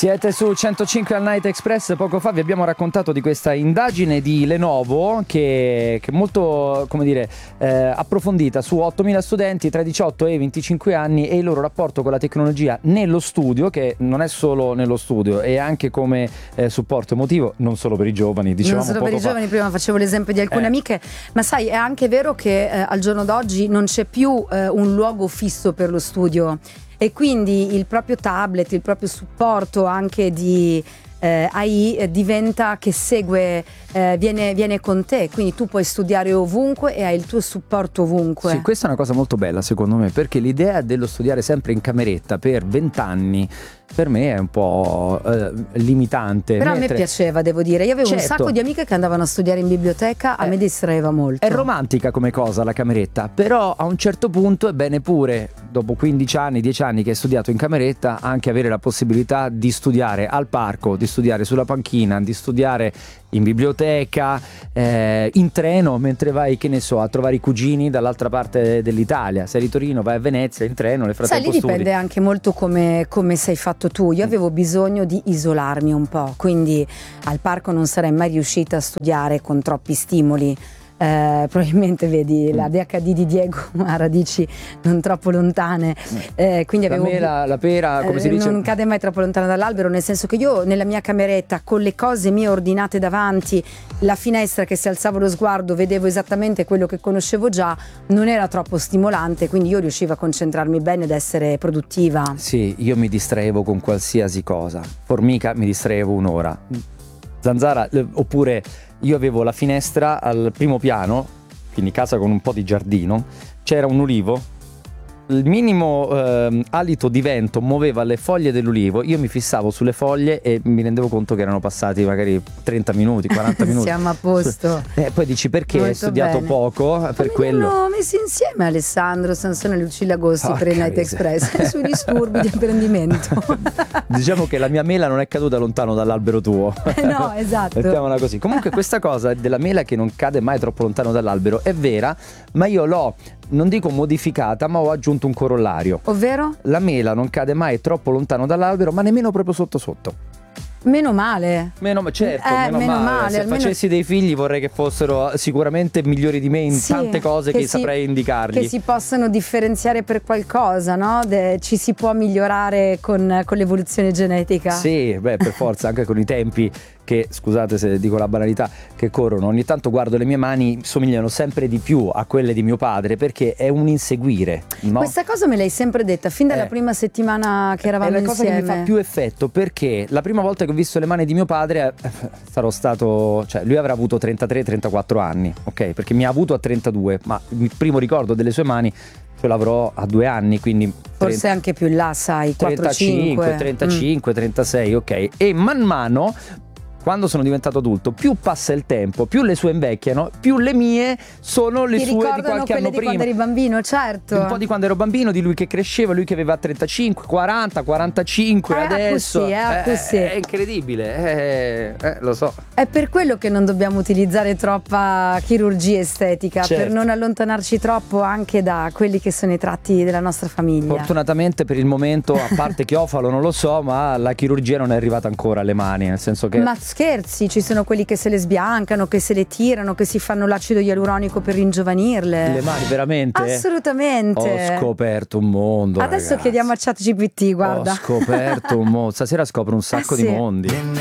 Siete su 105 al Night Express. Poco fa vi abbiamo raccontato di questa indagine di Lenovo che è molto, come dire, approfondita su 8.000 studenti tra i 18 e i 25 anni e il loro rapporto con la tecnologia nello studio, che non è solo nello studio, è anche come supporto emotivo, non solo per i giovani, dicevamo non solo per i giovani, prima facevo l'esempio di alcune amiche, ma sai, è anche vero che al giorno d'oggi non c'è più un luogo fisso per lo studio. E quindi il proprio tablet, il proprio supporto anche di AI diventa che segue, viene con te, quindi tu puoi studiare ovunque e hai il tuo supporto ovunque. Sì, questa è una cosa molto bella secondo me, perché l'idea dello studiare sempre in cameretta per 20 anni per me è un po' limitante. Però a me piaceva, devo dire. Io avevo un sacco di amiche che andavano a studiare in biblioteca, a me distraeva molto. È romantica come cosa la cameretta, però a un certo punto è bene pure, dopo 15 anni, 10 anni che hai studiato in cameretta, anche avere la possibilità di studiare al parco, di studiare sulla panchina, di studiare in biblioteca, in treno, mentre vai, che ne so, a trovare i cugini dall'altra parte dell'Italia. Sei di Torino, vai a Venezia, in treno, nel frattempo studi. Sai, lì dipende anche molto come sei fatto tu. Io avevo bisogno di isolarmi un po', quindi al parco non sarei mai riuscita a studiare con troppi stimoli. Probabilmente vedi la ADHD di Diego ha radici non troppo lontane, quindi la mela, la pera, come si dice, non cade mai troppo lontano dall'albero, nel senso che io nella mia cameretta con le cose mie ordinate davanti, la finestra che se alzavo lo sguardo vedevo esattamente quello che conoscevo già, non era troppo stimolante, quindi io riuscivo a concentrarmi bene ed essere produttiva. Sì, io mi distraevo con qualsiasi cosa. Formica mi distraevo un'ora, zanzara, oppure io avevo la finestra al primo piano, quindi casa con un po' di giardino, c'era un ulivo, il minimo alito di vento muoveva le foglie dell'ulivo, io mi fissavo sulle foglie e mi rendevo conto che erano passati magari 30 minuti, 40 minuti. Siamo a posto. Poi dici perché hai studiato poco, per quello. Hanno messi insieme Alessandro, Sansone e Lucilla Agossi per il Night Express sui disturbi di apprendimento. Diciamo che la mia mela non è caduta lontano dall'albero tuo. No, esatto. Mettiamola così. Comunque questa cosa della mela che non cade mai troppo lontano dall'albero è vera, ma io l'ho, non dico modificata, ma ho aggiunto un corollario. Ovvero? La mela non cade mai troppo lontano dall'albero, ma nemmeno proprio sotto sotto. Meno male. Meno male. Se facessi dei figli vorrei che fossero sicuramente migliori di me in tante cose che saprei indicargli. Che si possano differenziare per qualcosa, no? Ci si può migliorare con l'evoluzione genetica. Sì, beh, per forza, anche con i tempi che, scusate se dico la banalità, che corrono. Ogni tanto guardo le mie mani, somigliano sempre di più a quelle di mio padre, perché è un inseguire, no? Questa cosa me l'hai sempre detta fin dalla prima settimana che eravamo insieme. È la cosa che mi fa più effetto, perché la prima volta che ho visto le mani di mio padre sarò stato, cioè lui avrà avuto 33-34 anni, ok? Perché mi ha avuto a 32, ma il primo ricordo delle sue mani ce l'avrò a 2 anni, quindi forse anche più in là, sai, 35, 35, 36, ok? E man mano, quando sono diventato adulto, più passa il tempo, più le sue invecchiano, più le mie sono le sue di qualche anno prima. Di quando eri bambino, certo. Un po' di quando ero bambino, di lui che cresceva, lui che aveva 35, 40, 45 adesso. Così. È incredibile, lo so. È per quello che non dobbiamo utilizzare troppa chirurgia estetica, certo, per non allontanarci troppo anche da quelli che sono i tratti della nostra famiglia. Fortunatamente per il momento, a parte Chiofalo, non lo so, ma la chirurgia non è arrivata ancora alle mani, nel senso che... Ma scherzi, ci sono quelli che se le sbiancano, che se le tirano, che si fanno l'acido ialuronico per ringiovanirle. Le mani, veramente? Assolutamente. Ho scoperto un mondo. Adesso ragazzi, chiediamo a ChatGPT, guarda. Ho scoperto un mondo. Stasera scopro un sacco di mondi.